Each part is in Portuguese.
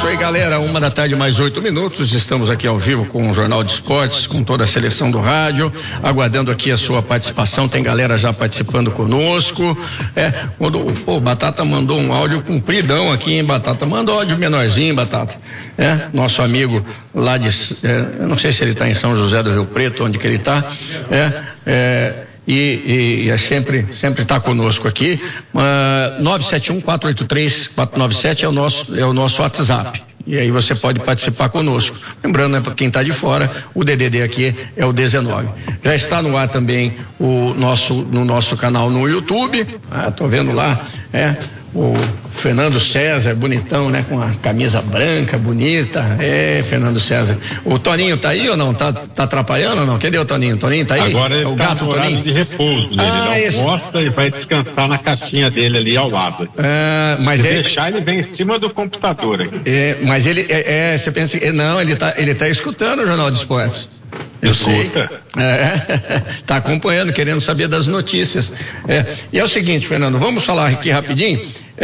isso aí, galera, 1h mais 8 minutos, estamos aqui ao vivo com o Jornal de Esportes, com toda a seleção do rádio, aguardando aqui a sua participação, tem galera já participando conosco, quando o Batata mandou um áudio compridão aqui, hein, Batata, mandou áudio menorzinho, Batata, nosso amigo lá de, eu não sei se ele está em São José do Rio Preto, onde que ele está, e sempre está conosco aqui. 971-483-497 é o nosso WhatsApp. E aí você pode participar conosco. Lembrando, né, para quem está de fora, o DDD aqui é o 19. Já está no ar também no nosso canal no YouTube. Tô vendo lá, o Fernando César, bonitão, né? Com a camisa branca, bonita. Fernando César. O Toninho tá aí ou não? Tá atrapalhando ou não? Cadê o Toninho? Toninho tá aí? Agora ele o tá gato no Toninho de repouso dele. Ele almoça e vai descansar na caixinha dele ali ao lado. Mas se deixar, ele vem em cima do computador aqui. Mas ele, você pensa que, não, ele tá escutando o Jornal de Esportes. Eu sei. Tá acompanhando, querendo saber das notícias. E é o seguinte, Fernando, vamos falar aqui rapidinho.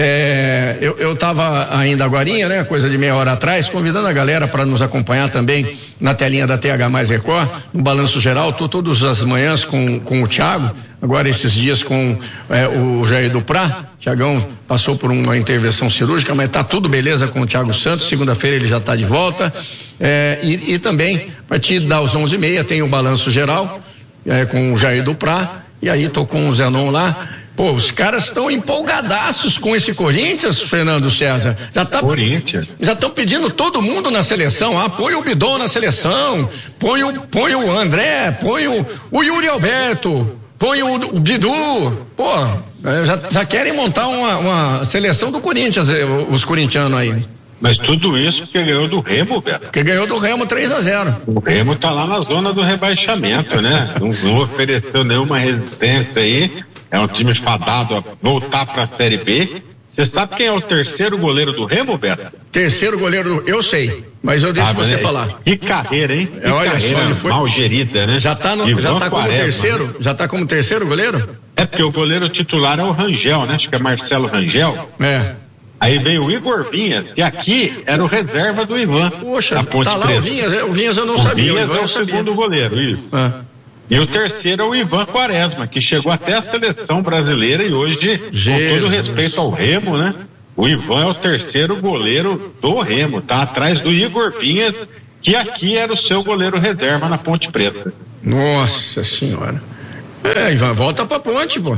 Eu estava ainda agorinha, né, coisa de meia hora atrás, convidando a galera para nos acompanhar também na telinha da TH mais Record, no Balanço Geral. Tô todas as manhãs com o Thiago, agora esses dias com o Jair Duprá. Thiagão passou por uma intervenção cirúrgica, mas tá tudo beleza com o Thiago Santos. Segunda-feira ele já está de volta. E também, a partir das 11h30 tem o Balanço Geral com o Jair Duprá, e aí tô com o Zenon lá. Pô, os caras estão empolgadaços com esse Corinthians, Fernando César. Já estão pedindo todo mundo na seleção. Põe o Bidon na seleção, põe o André, põe o Yuri Alberto, põe o Bidu. Pô, já querem montar uma seleção do Corinthians, os corintianos aí. Mas tudo isso porque ganhou do Remo, Beto. Porque ganhou do Remo 3-0. O Remo tá lá na zona do rebaixamento, né? Não ofereceu nenhuma resistência aí. É um time fadado a voltar para a Série B. Você sabe quem é o terceiro goleiro do Remo, Beto? Terceiro goleiro, eu sei, mas eu deixo você falar. Que carreira, hein? Olha só, ele foi mal gerida, né? Já tá como terceiro? Já tá como terceiro goleiro? Porque o goleiro titular é o Rangel, né? Acho que é Marcelo Rangel. Aí veio o Igor Vinhas, que aqui era o reserva do Ivan. Poxa, tá lá o Vinhas eu não sabia. O Vinhas é o segundo goleiro, isso. E o terceiro é o Ivan Quaresma, que chegou até a seleção brasileira e hoje, com todo respeito ao Remo, né? O Ivan é o terceiro goleiro do Remo, tá atrás do Igor Vinhas, que aqui era o seu goleiro reserva na Ponte Preta. Nossa Senhora. Ivan, volta pra Ponte, pô.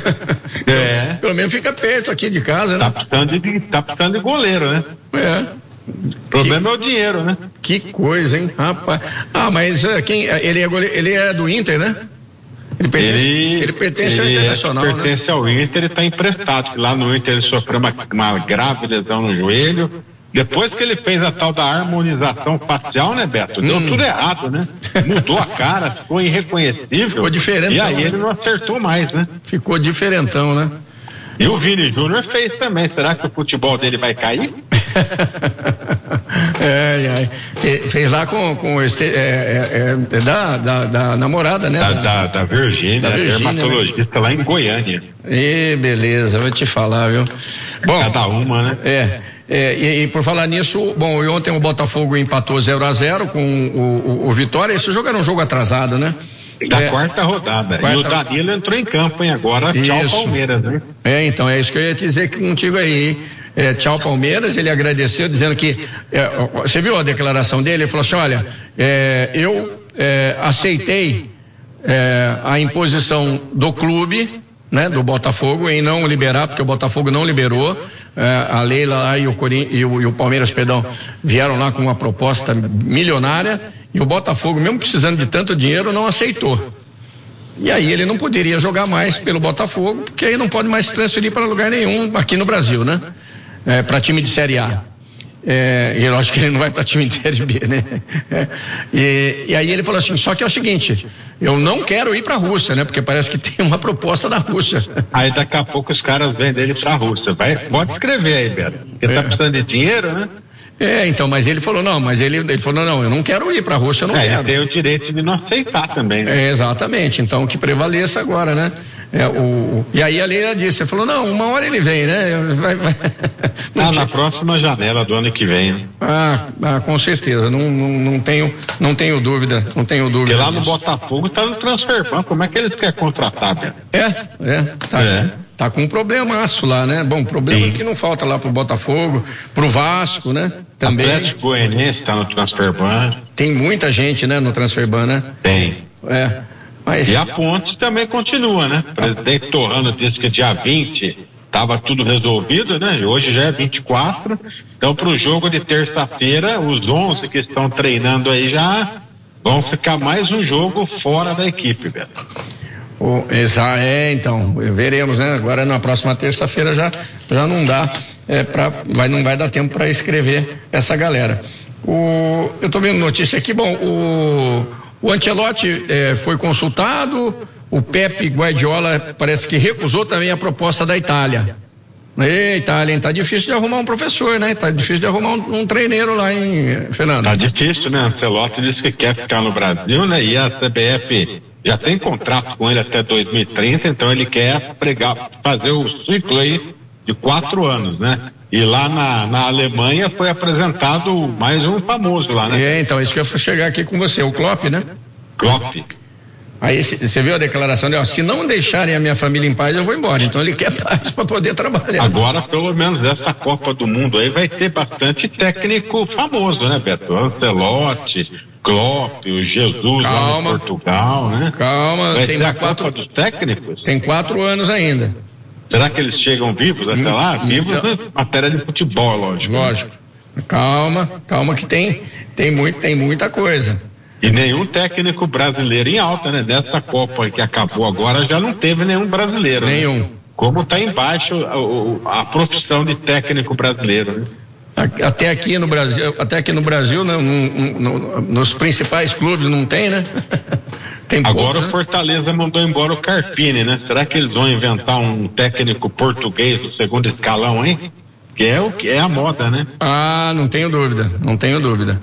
Pelo menos fica perto aqui de casa, né? Tá precisando de goleiro, né? O problema é o dinheiro, né? Que coisa, hein, rapaz. Mas ele é do Inter, né? Ele pertence ao Internacional, né? Pertence ao Inter e tá emprestado. Lá no Inter ele sofreu uma grave lesão no joelho. Depois que ele fez a tal da harmonização facial, né, Beto? Deu tudo errado, né? Mudou a cara, ficou irreconhecível. Ficou diferentão. E aí ele não acertou mais, né? Ficou diferentão, né? E o Vini Júnior fez também. Será que o futebol dele vai cair? Fez lá com da namorada, né? Da Virgínia, dermatologista, né? Lá em Goiânia. Beleza, vou te falar, viu? Bom, cada uma, né? E por falar nisso, ontem o Botafogo empatou 0-0 com o Vitória. Esse jogo era um jogo atrasado, né? Da quarta rodada. E o Danilo entrou em campo, hein? Agora tchau Palmeiras, né? Então é isso que eu ia dizer contigo aí. Tchau Palmeiras. Ele agradeceu dizendo que você viu a declaração dele? Ele falou assim: olha, eu aceitei a imposição do clube, né, do Botafogo, em não liberar, porque o Botafogo não liberou. A Leila lá e o Palmeiras, vieram lá com uma proposta milionária, e o Botafogo, mesmo precisando de tanto dinheiro, não aceitou. E aí ele não poderia jogar mais pelo Botafogo, porque aí não pode mais se transferir para lugar nenhum aqui no Brasil, né? Para time de Série A. E eu acho que ele não vai para time de Série B, né? E aí ele falou assim: só que é o seguinte, eu não quero ir para a Rússia, né? Porque parece que tem uma proposta da Rússia. Aí daqui a pouco os caras vendem ele para a Rússia. Pode escrever aí, Beto. Porque tá precisando de dinheiro, né? Então, mas ele falou, não, eu não quero ir para a Rússia, eu não quero. Ele tem o direito de não aceitar também, né? Exatamente, então que prevaleça agora, né? E aí a Leila disse, falou, não, uma hora ele vem, né? Na próxima janela do ano que vem. Com certeza, não tenho dúvida. Porque lá no Botafogo tá no Transferban, como é que eles querem contratar, Beto? Tá com um problemaço lá, né? Bom, problema que não falta lá pro Botafogo, pro Vasco, né? Também. Atlético Goianiense tá no Transferban. Tem muita gente, né, no Transferban, né? Tem. Mas... E a Ponte também continua, né? O presidente Torrano disse que dia 20 estava tudo resolvido, né? Hoje já é 24. Então, para o jogo de terça-feira, os 11 que estão treinando aí já vão ficar mais um jogo fora da equipe, Beto. Então, veremos, né? Agora na próxima terça-feira já não dá, não vai dar tempo para escrever essa galera. Eu estou vendo notícia aqui, o Ancelotti foi consultado, o Pepe Guardiola parece que recusou também a proposta da Itália. Itália, hein? Tá difícil de arrumar um professor, né? Tá difícil de arrumar um treineiro lá, hein, Fernando? Tá difícil, né? Ancelotti disse que quer ficar no Brasil, né? E a CBF já tem contrato com ele até 2030, então ele quer fazer o ciclo aí de 4 anos, né? E lá na Alemanha foi apresentado mais um famoso lá, né? Então, isso que eu vou chegar aqui com você, o Klopp, né? Klopp. Aí você viu a declaração dele, se não deixarem a minha família em paz, eu vou embora. Então ele quer paz para poder trabalhar. Agora, pelo menos essa Copa do Mundo aí vai ter bastante técnico famoso, né, Beto? Ancelotti, Klopp, o Jesus lá em Portugal, né? Calma, vai ter a Copa dos técnicos? Tem 4 anos ainda. Será que eles chegam vivos até lá? Vivos na matéria de futebol, lógico. Lógico. Calma que tem muita coisa. E nenhum técnico brasileiro em alta, né? Dessa Copa que acabou agora já não teve nenhum brasileiro. Nenhum. Né? Como está embaixo a profissão de técnico brasileiro, né? Até aqui no Brasil, né, nos principais clubes não tem, né? Tem agora poucos, o Fortaleza mandou embora o Carpini, né? Será que eles vão inventar um técnico português do segundo escalão, hein? Que é a moda, né? Não tenho dúvida.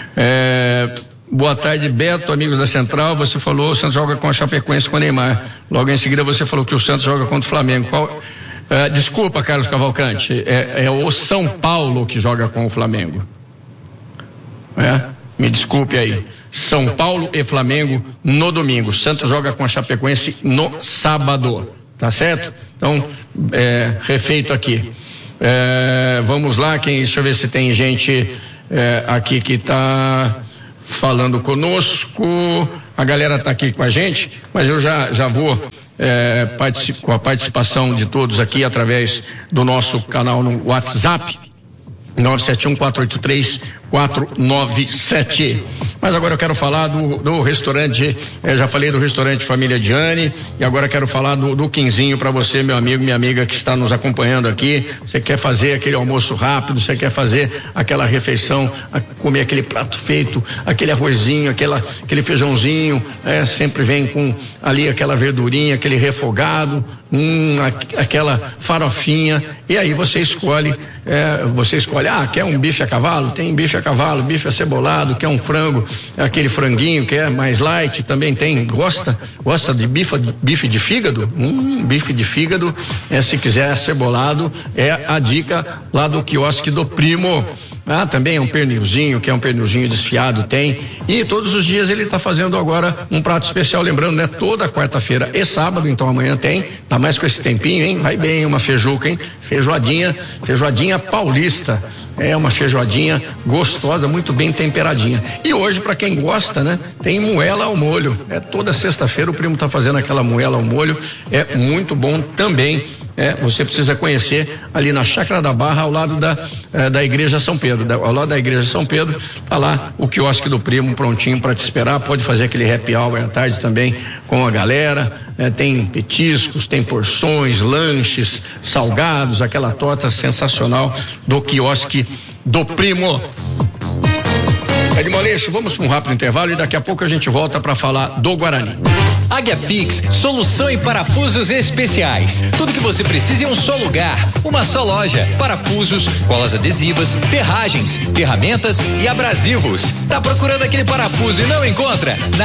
Boa tarde, Beto, amigos da Central. Você falou o Santos joga com a Chapecoense com o Neymar. Logo em seguida você falou que o Santos joga contra o Flamengo. Desculpa, Carlos Cavalcante, é o São Paulo que joga com o Flamengo. Me desculpe aí. São Paulo e Flamengo no domingo. Santos joga com a Chapecoense no sábado. Tá certo? Então, refeito aqui. Vamos lá, deixa eu ver se tem gente aqui que está falando conosco. A galera está aqui com a gente, mas eu já vou com a participação de todos aqui através do nosso canal no WhatsApp 971-483-497. Mas agora eu quero falar do restaurante, já falei do restaurante Família Gianni, e agora quero falar do quinzinho para você, meu amigo, minha amiga que está nos acompanhando aqui. Você quer fazer aquele almoço rápido, você quer fazer aquela refeição, comer aquele prato feito, aquele arrozinho, aquele feijãozinho, sempre vem com ali aquela verdurinha, aquele refogado, aquela farofinha, e aí você escolhe, quer um bife a cavalo? Tem bife a cavalo, bife acebolado, quer um frango, aquele franguinho, quer mais light, também tem, gosta de bife de fígado? Bife de fígado, se quiser acebolado, é a dica lá do quiosque do Primo. Também é um pernilzinho, que é um pernilzinho desfiado, tem. E todos os dias ele está fazendo agora um prato especial, lembrando, né? Toda quarta-feira e sábado, então amanhã tem, tá mais com esse tempinho, hein? Vai bem, uma feijuca, hein? Feijoadinha paulista. É uma feijoadinha gostosa, muito bem temperadinha. E hoje, para quem gosta, né? Tem moela ao molho. Toda sexta-feira o Primo tá fazendo aquela moela ao molho. É muito bom também. Você precisa conhecer ali na Chácara da Barra, ao lado da Igreja São Pedro. Ao lado da Igreja São Pedro, tá lá o quiosque do Primo prontinho para te esperar. Pode fazer aquele happy hour à tarde também com a galera. Tem petiscos, tem porções, lanches, salgados, aquela torta sensacional do quiosque do Primo. Edmoleixo, vamos para um rápido intervalo e daqui a pouco a gente volta para falar do Guarani. Águia Fix, solução em parafusos especiais. Tudo que você precisa em um só lugar, uma só loja. Parafusos, colas adesivas, ferragens, ferramentas e abrasivos. Tá procurando aquele parafuso e não encontra?